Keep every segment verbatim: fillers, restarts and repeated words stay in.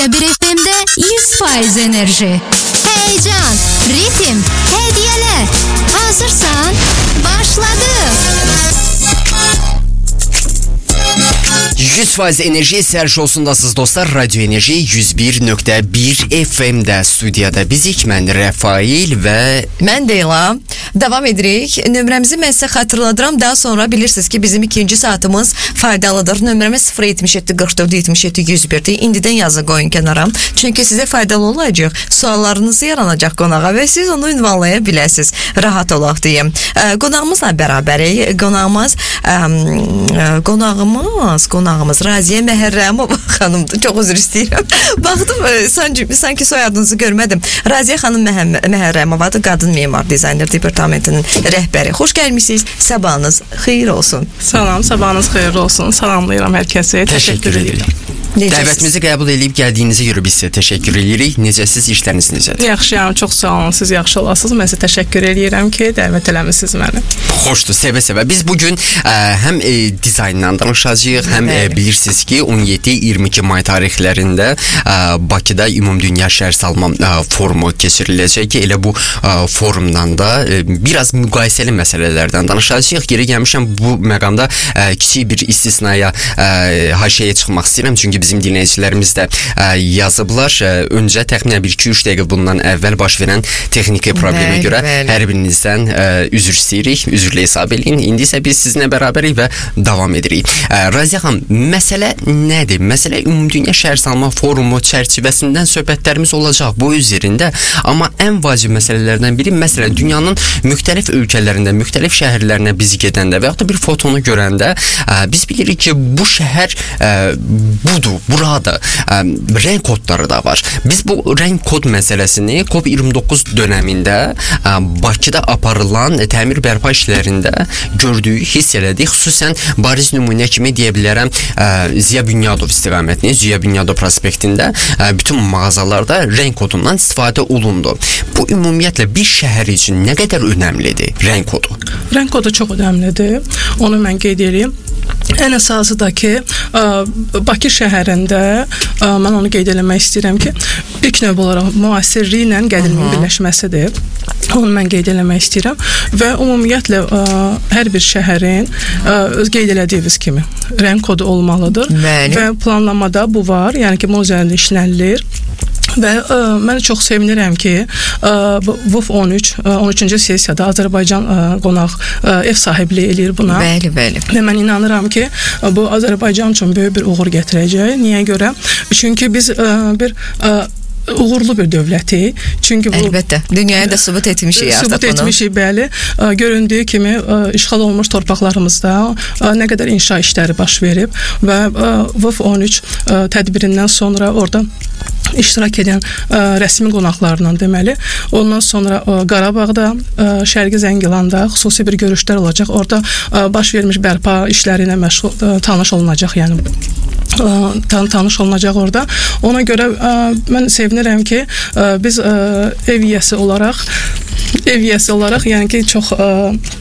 bir F M'de yüz faiz enerji. Heyecan, ritim, hediyeler. Hazırsan başladı. yüz faiz enerji serş olsundasız dostlar. Radyo Enerji yüz bir nöqtə bir F M'də studiyada bizik. Mən Rəfail və mən Deyla. Davam edirik. Nömrəmizi mən sizə xatırladıram. Daha sonra bilirsiniz ki bizim ikinci saatımız faydalıdır. Nömrəmiz sıfır yetmiş yeddi qırx dörd yetmiş yeddi yüz birdir. İndidən yazı qoyun kənara. Çünki sizə faydalı olacaq. Suallarınız yaranacaq qonağa və siz onu ünvanlaya biləsiniz. Rahat olaq deyim. Qonağımızla bərabərik. Qonağımız qonağımız qonağımız Raziyə Məhərrəmova xanımdır. Çox üzr istəyirəm. Baxdım sanki, sanki soyadınızı görmədim. Raziyə xanım Məhərrəmovadır. Qadın memar dizayner departamentinin rəhbəri. Xoş gəlmişsiniz. Sabahınız xeyir olsun. Salam, sabahınız xeyir olsun. Salamlayıram hər kəsi. Təşəkkür edirik. Dəvətimizi qəbul edib gəldiyinizə görə biz sizə təşəkkür edirik. Necəsiz, işləriniz necədir? Yaxşıyam, çox sağ olun. Siz yaxşı olasınız. Mən sizə təşəkkür edirəm ki, dəvət eləmisiniz məni. Xoşdur, sevə-sevə. Biz bugün ə, həm e, dizayndan danışacağıq, həm e, bilirsiniz ki on yeddi iyirmi iki may tarixlərində ə, Bakıda Ümumdünya Şəhər Salma ə, forumu keçiriləcək ki, elə bu ə, forumdan da ə, biraz müqayisəli məsələlərdən danışacağıq. Geri gəlmişəm bu məqamda ə, kiçik bir istisnaya ə, haşiyəyə çıxmaq istəyirəm. Çünki bizim dinləyicilərimiz də ə, yazıblar. Ə, öncə təxminən bir iki üç dəqiqə bundan əvvəl baş verən texniki problemə bəli, görə bəli. Hər birinizdən ə, üzr istəyirik, üzrlə hesab eləyin. İndi isə biz sizinlə bərabərik və davam edirik. Ə, Raziyə xanım, məsələ nədir? Məsələ Ümumdünya Şəhər Salma forumu çərçivəsindən söhbətlərimiz olacaq bu üzərində. Amma ən vacib məsələlərdən biri, məsələn, dünyanın müxtəlif ölkələrində, müxtəlif şəhərlərinə biz gedəndə və yaxud da bir fotonu görəndə ə, biz bilirik ki, bu şəhər ə, budur. Burada ə, renk kodları da var. Biz bu renk kod məsələsini COP iyirmi doqquz dönəmində ə, Bakıda aparılan ə, təmir bərpa işlərində gördüyü, hiss elədik. Xüsusən bariz nümunə kimi deyə bilərəm ə, Ziya Bünyadov istiqamətini, Ziya Bünyadov prospektində ə, bütün mağazalarda renk kodundan istifadə olundu. Bu ümumiyyətlə bir şəhər üçün nə qədər önəmlidir renk kodu? Renk kodu çox önəmlidir. Onu mən qeyd edeyim. Ən əsası da ki, ə, Bakı şəhərində ə, mən onu qeyd eləmək istəyirəm ki, ilk növbə olaraq müasirliklə qədimliyin birləşməsidir. Onu mən qeyd eləmək istəyirəm və ümumiyyətlə ə, hər bir şəhərin ə, öz qeyd elədiyiniz kimi renk kodu olmalıdır. Bəli. Və planlamada bu var, yəni ki, bunun üzərində işlənilir. Və ə, mən çox sevinirəm ki, ə, V U F on üç, on üçüncü sessiyada Azərbaycan ə, qonaq ə, ev sahibliyi eləyir buna. Bəli, bəli. Və mən inanıram ki, bu Azərbaycan üçün böyük bir uğur gətirəcək. Niyə görə? Çünki biz ə, bir ə, uğurlu bir dövləti. Çünki bu əlbəttə dünyaya da sübut etmişik artıq bunu. Sübut etmişik, bəli. Göründüyü kimi işğal olunmuş torpaqlarımızda nə qədər inşa işləri baş verib və V U F on üç tədbirindən sonra orada iştirak edən ə, rəsmi qonaqlarla deməli. Ondan sonra ə, Qarabağda, ə, Şərqi Zəngilanda xüsusi bir görüşlər olacaq. Orada ə, baş vermiş bərpa işləri ilə məşğul ə, tanış olunacaq, yəni ə, tan tanış olunacaq orada. Ona görə ə, mən sevinirəm ki, ə, biz ə, ev yiyəsi olaraq ev yiyəsi olaraq, yəni ki, çox ə,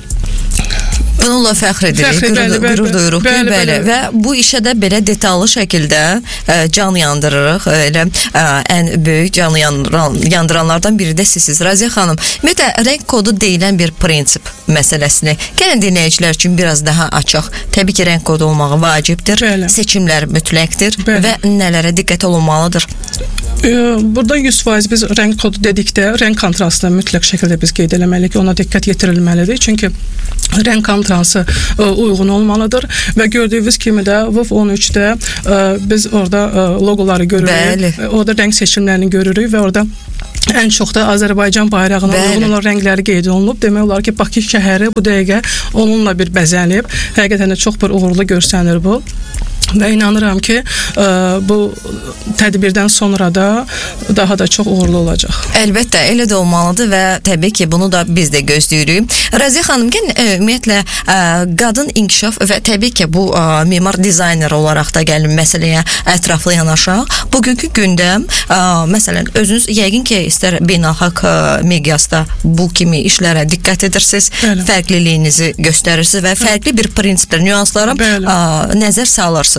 bununla fəxr edirik, fəxr, bəli, bəli, qürur duyuruq bəli, bəli, bəli. Və bu işə də belə detallı şəkildə ə, can yandırırıq. Elə ə, ən böyük can yandıran, yandıranlardan biri də sizsiniz, Raziyə xanım. Ümumiyyətlə, renk kodu deyilən bir prinsip məsələsini gəlin dinləyicilər üçün biraz daha açıq. Təbii ki, renk kodu olmağı vacibdir, bəli. Seçimlər mütləqdir bəli. Və nələrə diqqət olunmalıdır? Burada yüz faiz biz renk kodu dedikdə, renk kontrastını mütləq şəkildə biz qeyd eləməliyik, ona diqqət yetirilməlidir. Çünki renk kontrastı uyğun olmalıdır və gördüyünüz kimi də V U F on üçdə biz orada logoları görürük, bəli. Orada renk seçimlərini görürük və orada ən çox da Azərbaycan bayrağına uyğun olan rəngləri qeyd olunub. Demək olar ki, Bakı şəhəri bu dəqiqə onunla bir bəzənib. Həqiqətən də çox bir uğurlu görsənir bu. Və inanıram ki, ə, bu tədbirdən sonra da daha da çox uğurlu olacaq. Əlbəttə, elə də olmalıdır və təbii ki, bunu da biz də gözləyirik. Raziyə xanım, gəlin ümumiyyətlə ə, qadın inkişaf və təbii ki, bu ə, memar dizayner olaraq da gəlin məsələyə ətraflı yanaşaq. Bugünkü gündəm, ə, məsələn, özünüz yəqin ki, istər beynəlxalq miqyasda bu kimi işlərə diqqət edirsiniz, bəli. Fərqliliyinizi göstərirsiniz və fərqli bir prinsiplər, nüanslara ə, nəzər salırsınız.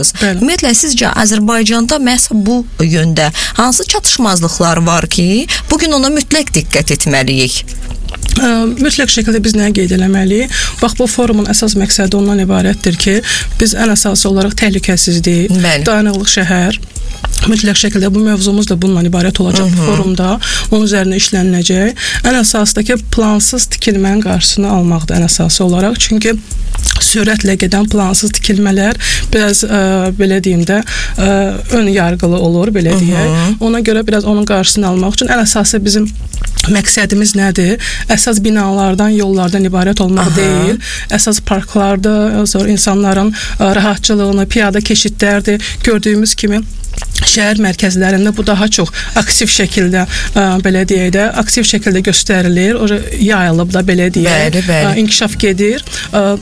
yanaşırsınız. Bəli. Ümumiyyətlə sizcə Azərbaycanda məhz bu yöndə hansı çatışmazlıqlar var ki, bugün ona mütləq diqqət etməliyik? Ə, mütləq şəkildə biz nəyə qeyd eləməliyik? Bax, bu forumun əsas məqsədi ondan ibarətdir ki, biz ən əsası olaraq təhlükəsizlik, dayanıqlıq şəhər, mütləq şəkildə bu mövzumuz da bununla ibarət olacaq. Hı -hı. Bu forumda onun üzərinə işləniləcək. Ən əsası ki, plansız tikilmənin qarşısını almaqdır ən əsası olaraq. Çünki sürətlə gedən plansız tikilmələr biraz ə, belə deyim də ə, ön yargılı olur, belə deyək. Ona görə biraz onun qarşısını almaq üçün ən əsası bizim məqsədimiz nədir? Əsas binalardan, yollardan ibarət olmaq Aha. deyil. Əsas parklarda, sonra insanların ə, rahatçılığını, piyada keçidlərdir. Gördüyümüz kimi şəhər mərkəzlərində bu daha çox aktiv şəkildə ə, belə deyək də, aktiv şəkildə göstərilir. O yayılıb da belə deyək. Bəli, bəli. Ə, inkişaf gedir. Ə,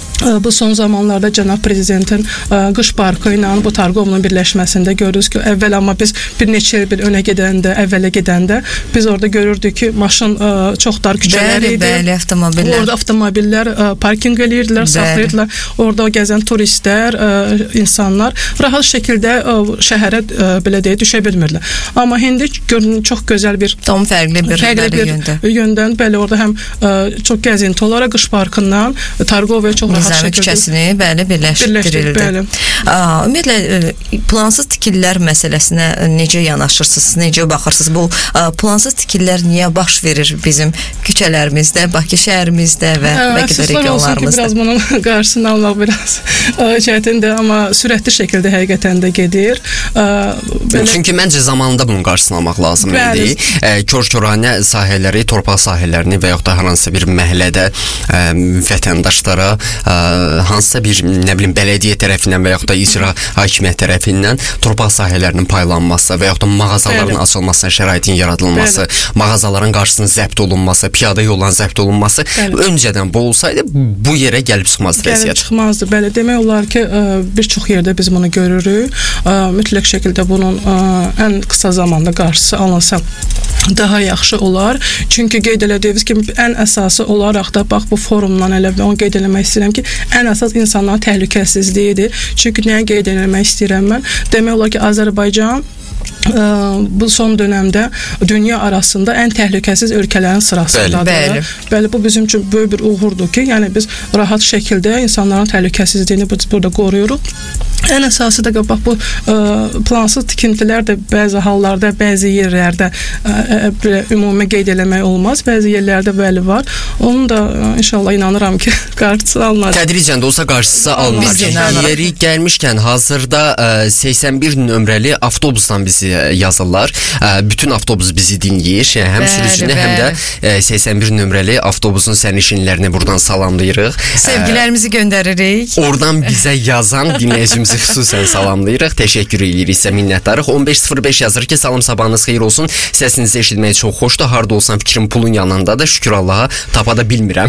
Bu son zamanlarda cənab prezidentin ə, qış parkı ilə bu Targovla birləşməsində görürüz ki, əvvəl amma biz bir neçə il bir önə gedəndə, əvvələ gedəndə biz orada görürdük ki, maşın ə, çox dar küçələr idi. Bəli, bəli, avtomobillər. Orada avtomobillər ə, parkinq eləyirdilər, saxlayırdılar. Orada gəzən turistlər, ə, insanlar rahat şəkildə ə, şəhərə ə, belə deyə düşə bilmirlər. Amma indi görünür çox gözəl bir tam fərqli bir, fərqli bir yöndə. yöndən, bəli, orada həm ə, çox gəzinti olaraq qış parkından Targovaya çox rahat Nizami küçəsini bəli birləşdirildi. Bəli. Aa, ümumiyyətlə plansız tikililər məsələsinə necə yanaşırsınız, necə baxırsınız? Bu a, plansız tikililər niyə baş verir bizim küçələrimizdə, Bakı şəhərimizdə və hə, bəlkə də regionlarımızda? Biraz bunun qarşısını almaq biraz çətindir, amma sürətli şəkildə həqiqətən də gedir. A, belə... Çünki məncə zamanında bunun qarşısını almaq lazım idi. E, Kör-köranə sahələri, torpaq sahələrini və yaxud da hər hansısa bir məhəllədə e, vətəndaşlara e, hansısa bir, nə bilim, bələdiyyə tərəfindən və yaxud da icra hakimiyyət tərəfindən torpaq sahələrinin paylanması və yaxud da mağazaların Bəli. açılmasına şəraitin yaradılması, Bəli. mağazaların qarşısının zəbt olunması, piyada yolların zəbt olunması Bəli. öncədən bu olsaydı bu yerə gəlib çıxmazdı vəziyyət. Gəlib çıxmazdı. Bəli, demək olar ki, bir çox yerdə biz bunu görürük. Mütləq şəkildə bunun ən qısa zamanda qarşısı alınsa daha yaxşı olar. Çünki qeyd elədiyiniz kimi ən əsası olaraq da bax bu forumdan elə onu qeyd eləmək istəyirəm ki, ən əsas insanların təhlükəsizliyidir. Çünki nəyə qeyd eləmək istəyirəm mən? Demək olar ki, Azərbaycan ə, bu son dönəmdə dünya arasında ən təhlükəsiz ölkələrin sırasındadır. Bəli. Bəli, bu bizim üçün böyük bir uğurdur ki, yəni biz rahat şəkildə insanların təhlükəsizliyini burada qoruyuruq. Ən əsası da bax bu ə, plansız tikintilər də bəzi hallarda, bəzi yerlərdə ə, ə, ümumi qeyd eləmək olmaz. Bəzi yerlərdə bəli var. Onun da ə, inşallah inanıram ki, qarşısı alınacaq. Tədricən də olsa qarşısı alınacaq. Yeri gəlmişkən hazırda ə, səksən bir nömrəli avtobusdan bizi yazırlar. Ə, bütün avtobus bizi dinləyir. Həm bəli, sürücünü, bəli. həm də ə, səksən bir nömrəli avtobusun sərnişinlərini buradan salamlayırıq. Sevgilərimizi göndəririk. Oradan bizə yazan dinləyicimizi xüsusən salamlayırıq. Təşəkkür edirik, sizə minnətdarıq. on beş sıfır beş yazır ki, salam sabahınız xeyir olsun. Səsinizi eşitmək çox xoşdur. Harda olsam fikrim pulun yanındadır. Şükür Allaha, tapa da bilmirəm.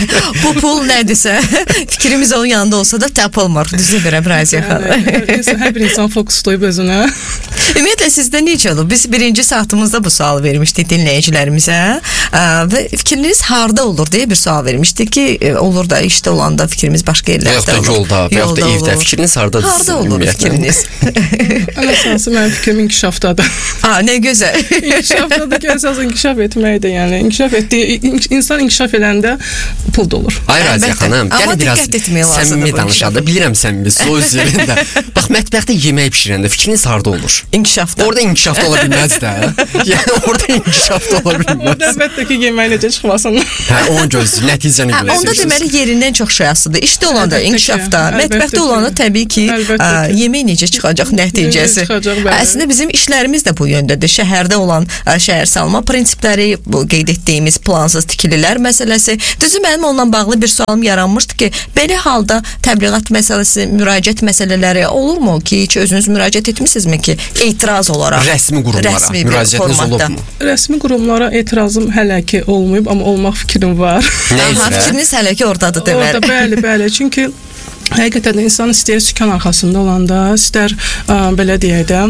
Bu pul nədirsə, fikrimiz onun yanında olsa da tapılmır. Düzü verəm Raziyə xanım. Hər bir insan fokuslayıb özünə. Ümumiyyətlə sizdə necə olub? Biz birinci saatımızda bu sual vermişdik dinləyicilərimizə və fikriniz harda olur deyə bir sual vermişdik ki, olur da işdə olanda fikrimiz başqa yerlərdə olur. Və yaxud da yolda, və yaxud da evdə fikriniz hardadır? Harda olur fikriniz? Ən əsası mənim fikrim inkişafdadır. Aa, nə gözəl. İnkişafdadır ki, əsas inkişaf etməkdir. Yəni, inkişaf etdiyi, insan inkişaf edəndə pul da olur. Ay Raziyə xanım, gələ biraz səmimi danışadı. Bilirəm səmimi, söz yerində. Bax, mətbəxdə yemək pişirəndə fikriniz harda olur? İnkişafda. Orada inkişafda ola bilməz də. Yəni, orada inkişafda ola bilməz. Orada əlbəttə ki, yemək necə çıxmasın. Hə, onu gözləyir, nəticəni gözləyir. Onda deməli yerindən çox şey asılıdır. İşdə olanda inkişafda, mətbəxdə olanda təbii ki, yemək necə çıxacaq nəticəsi. Əslində bizim işlərimiz də bu yöndədir. Şəhərdə olan şəhər salma prinsipləri, bu qeyd etdiyimiz plansız tikililər məsələsi. Düzü mənim onunla bağlı bir sualım yaranmışdı ki, belə halda təbliğat məsələsi, müraciət məsələləri olurmu ki, hiç özünüz müraciət etmisinizmi ki, etiraz olaraq? Rəsmi qurumlara rəsmi müraciətiniz olubmu? Rəsmi qurumlara etirazım hələ ki olmayıb, amma olmaq fikrim var. Aha, fikriniz hələ ki oradadır deməli. Orada, bəli, bəli. Çünki Həqiqətən də insan istəyir sükan arxasında olanda, istər ə, belə deyək də,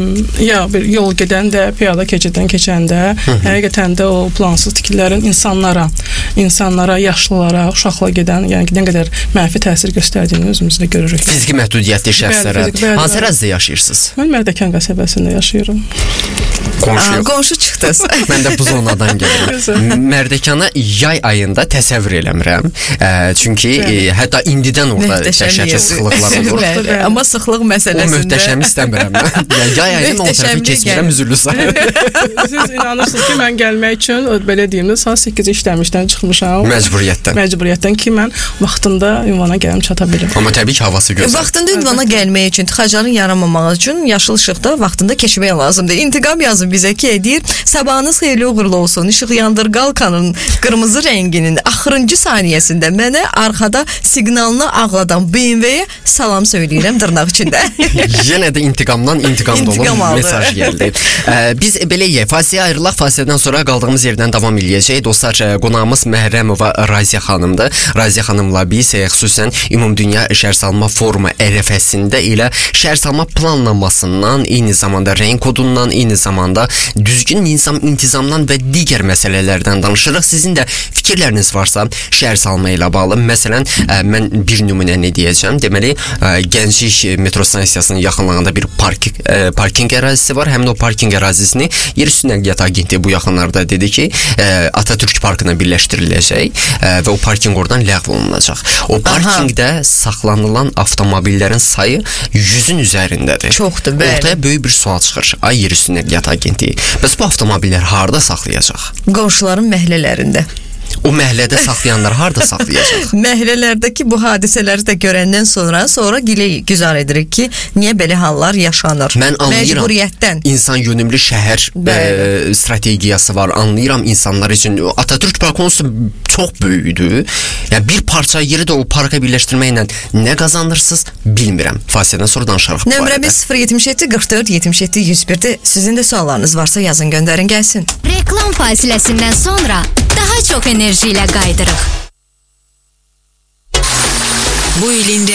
ya bir yol gedəndə, piyada keçiddən keçəndə, həqiqətən də o plansız tikililərin insanlara, insanlara, yaşlılara, uşaqla gedən, yəni nə qədər mənfi təsir göstərdiyini özümüzdə görürük. Fiziki məhdudiyyətli şəxslərə hansı ərazidə yaşayırsınız? Mən Mərdəkan qəsəbəsində yaşayıram. Qonşu yox. Qonşu çıxdınız. Mən də bu zonadan gəlirəm. Mərdəkana yay ayında təsəvvür eləmirəm. E, çünki e, hətta indidən orada dəhşətli sıxlıqlar olur. Bəli, amma sıxlıq məsələsində. O möhtəşəm istəmirəm mən. Yəni yay ayında o tərəfi keçmirəm, üzürlü sayı. Siz inanırsınız ki, mən gəlmək üçün belə deyim də saat səkkizə işləmişdən çıxmışam. Məcburiyyətdən. Məcburiyyətdən ki, mən vaxtında ünvana gəlib çata bilim. Amma təbii ki, havası gözəl. Vaxtında ünvana gəlmək üçün, tıxacların yaranmaması üçün yaşıl işıqda vaxtında keçmək lazımdır. İntiqam yazın bizə ki, deyir, sabahınız xeyirli uğurlu olsun. İşıq yandır qalkanın qırmızı rənginin axırıncı saniyəsində mənə arxada siqnalını ağladan B M W-yə salam söyləyirəm dırnaq içində. Yenə də intiqamdan intiqam dolu mesaj gəldi. Ee, biz belə yeyək, fasiləyə ayrılaq, fasilədən sonra qaldığımız yerdən davam eləyəcək. Dostlar, qonağımız Məhrəmova Raziyə xanımdır. Raziyə xanımla biz e, xüsusən Ümumdünya Şəhərsalma Forumu ərəfəsində ilə şəhərsalma planlamasından, eyni zamanda rəng kodundan, eyni zamanda düzgün nizam intizamdan və digər məsələlərdən danışırıq. Sizin də fikirləriniz varsa şəhərsalma ilə bağlı, məsələn, ə, mən bir nümunəni deyəcəm. Deməli, ə, Gənclik metro stansiyasının yaxınlığında bir park, ə, parking ərazisi var. Həmin o parking ərazisini Yerüstü Nəqliyyat Agentliyi bu yaxınlarda dedi ki, ə, Atatürk parkına birləşdiriləcək ə, və o parking oradan ləğv olunacaq. O parkingdə Aha. saxlanılan avtomobillərin sayı yüzün üzərindədir. Çoxdur, bəli. Ortaya böyük bir sual çıxır. Ay Yerüstü Nəqliyyat Agentliyi, bəs bu avtomobillər harda saxlayacaq? Qonşuların məhəllələrində. O məhəllədə saxlayanlar harda saxlayacaq? Məhəllələrdəki bu hadisələri də görəndən sonra sonra gilə güzar edirik ki, niyə belə hallar yaşanır? Mən anlayıram. Məcburiyyətdən. İnsan yönümlü şəhər e, strategiyası var. Anlayıram insanlar üçün. Atatürk parkı çox böyükdür. Yəni bir parça yeri də o parka birləşdirməklə nə qazanırsınız bilmirəm. Fasilədən sonra danışarıq. Nömrəmiz sıfır yetmiş yeddi qırx dörd yetmiş yeddi yüz birdir. Sizin də suallarınız varsa yazın, göndərin gəlsin. Reklam fasiləsindən sonra daha çox enerji ilə qaydırıq. Bu ilin